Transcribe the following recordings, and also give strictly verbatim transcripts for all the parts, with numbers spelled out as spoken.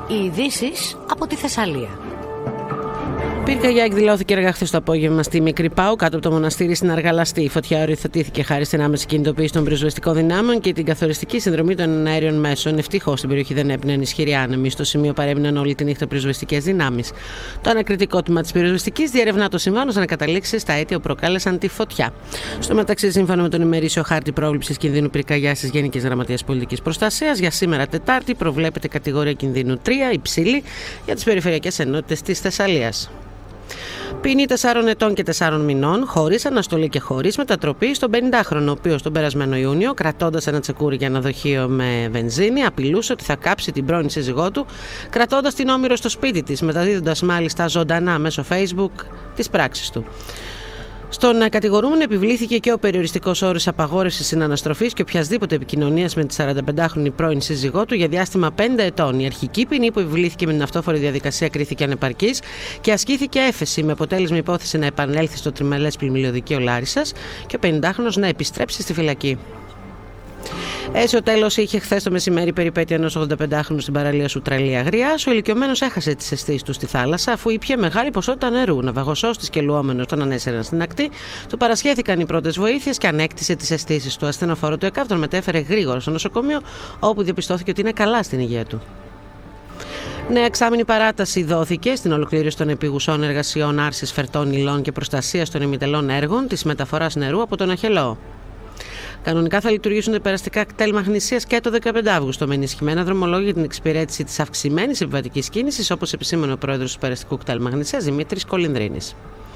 Οι ειδήσεις από τη Θεσσαλία. Πυρκαγιά εκδηλώθηκε αργά χθες το απόγευμα στη Μικρή Πάου, κάτω από το μοναστήρι στην Αργαλαστή. Η φωτιά οριοθετήθηκε χάρη στην άμεση κινητοποίηση των πυροσβεστικών δυνάμεων και την καθοριστική συνδρομή των αέριων μέσων. Ευτυχώς στην περιοχή δεν έπιναν ισχυροί άνεμοι. Στο σημείο παρέμειναν όλη τη νύχτα πυροσβεστικές δυνάμεις. Το ανακριτικό τμήμα της πυροσβεστικής διερευνά το συμβάν ώστε να καταλήξει στα αίτια που προκάλεσαν τη φωτιά. Στο μεταξύ, σύμφωνα με τον ημερήσιο χάρτη πρόβλεψης κινδύνου πυρκαγιάς της Γενικής Γραμματείας Πολιτικής Προστασίας, για σήμερα Τετάρτη προβλέπεται κατηγορία κινδύνου τρία, υψηλή, για τις περιφερειακές ενότητες της Θεσσαλίας. Ποινή τεσσάρων ετών και τεσσάρων μηνών, χωρίς αναστολή και χωρίς μετατροπή, στον πενηντάχρονο, ο οποίος τον περασμένο Ιούνιο, κρατώντας ένα τσεκούρι για αναδοχείο με βενζίνη, απειλούσε ότι θα κάψει την πρώην σύζυγό του, κρατώντας την Όμηρο στο σπίτι της, μεταδίδοντας μάλιστα ζωντανά μέσω Facebook τις πράξεις του. Στον κατηγορούμενο επιβλήθηκε και ο περιοριστικός όρος απαγόρευσης συναναστροφής και οποιασδήποτε επικοινωνίας με τη σαρανταπεντάχρονη πρώην σύζυγό του για διάστημα πέντε ετών. Η αρχική ποινή που επιβλήθηκε με την αυτόφορη διαδικασία κρίθηκε ανεπαρκής και ασκήθηκε έφεση, με αποτέλεσμα υπόθεση να επανέλθει στο τριμελές πλημμυλιωδικείο Λάρισσας και ο πενηντάχρονος να επιστρέψει στη φυλακή. Έτσι, ο τέλος είχε χθες το μεσημέρι περιπέτεια ενός ογδονταπεντάχρονου στην παραλία Σουτραλία Αγριάς. Ο ηλικιωμένος έχασε τις αισθήσεις του στη θάλασσα, αφού ήπιε μεγάλη ποσότητα νερού. Ναυαγοσώστης και λουόμενος τον ανέσαιραν στην ακτή, του παρασχέθηκαν οι πρώτες βοήθειες και ανέκτησε τις αισθήσεις του. Ασθενοφόρο του ΕΚΑΒ τον μετέφερε γρήγορα στο νοσοκομείο, όπου διαπιστώθηκε ότι είναι καλά στην υγεία του. Νέα εξάμηνη παράταση δόθηκε στην ολοκλήρωση των επιγουσών εργασιών άρσης φερτών υλών και προστασίας των ημιτελών έργων της μεταφοράς νερού από τον Αχελό. Κανονικά θα λειτουργήσουν τα περαστικά κτέλ Μαγνησίας και το δεκαπέντε Αυγούστου με ενισχυμένα δρομολόγια για την εξυπηρέτηση της αυξημένης επιβατικής κίνησης, όπως επισήμανε ο πρόεδρος του περαστικού κτέλ Μαγνησίας, Δημήτρης Κολυνδρίνης.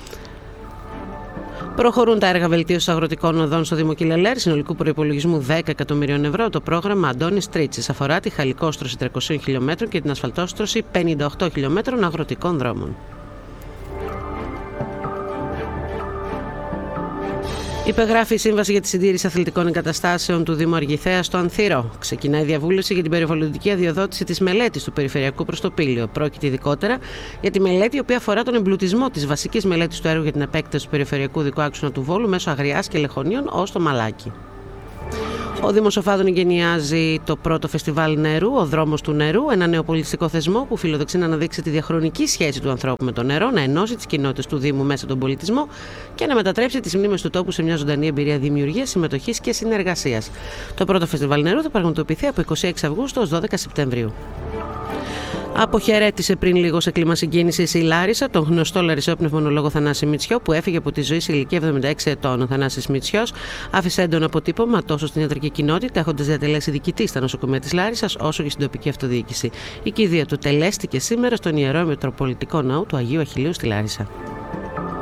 Προχωρούν τα έργα βελτίωσης αγροτικών οδών στο Δήμο Κιλελέρ, συνολικού προϋπολογισμού δέκα εκατομμυρίων ευρώ. Το πρόγραμμα Αντώνης Τρίτσης αφορά τη χαλικόστρωση τριακοσίων χιλιόμετρων και την ασφαλτόστρωση πενήντα οκτώ χιλιόμετρων αγροτικών δρόμων. Υπεγράφει η σύμβαση για τη συντήρηση αθλητικών εγκαταστάσεων του Δήμου Αργιθέα στο Ανθύρο. Ξεκινάει η διαβούλευση για την περιβαλλοντική αδειοδότηση της μελέτης του Περιφερειακού προς το Πήλιο. Πρόκειται ειδικότερα για τη μελέτη η οποία αφορά τον εμπλουτισμό της βασικής μελέτης του έργου για την επέκταση του περιφερειακού δικού άξονα του Βόλου μέσω Αγριάς και Λεχωνίων ως το Μαλάκι. Ο Δήμος Οφάδων εγκαινιάζει το πρώτο φεστιβάλ νερού, ο Δρόμος του Νερού, ένα νεοπολιτιστικό θεσμό που φιλοδοξεί να αναδείξει τη διαχρονική σχέση του ανθρώπου με το νερό, να ενώσει τις κοινότητες του Δήμου μέσα τον πολιτισμό και να μετατρέψει τις μνήμες του τόπου σε μια ζωντανή εμπειρία δημιουργίας, συμμετοχής και συνεργασίας. Το πρώτο φεστιβάλ νερού θα πραγματοποιηθεί από είκοσι έξι Αυγούστου ως δώδεκα Σεπτεμβρίου. Αποχαιρέτησε πριν λίγο σε κλίμα συγκίνησης η Λάρισα τον γνωστό λαρισαίο πνευμονολόγο Θανάση Μητσιό, που έφυγε από τη ζωή σε ηλικία εβδομήντα έξι ετών. Ο Θανάσης Μητσιός άφησε έντονο αποτύπωμα τόσο στην ιατρική κοινότητα, έχοντας διατελέσει διοικητή στα νοσοκομεία της Λάρισσας, όσο και στην τοπική αυτοδιοίκηση. Η κηδεία του τελέστηκε σήμερα στον Ιερό Μητροπολιτικό Ναό του Αγίου Αχιλλείου στη Λάρισα.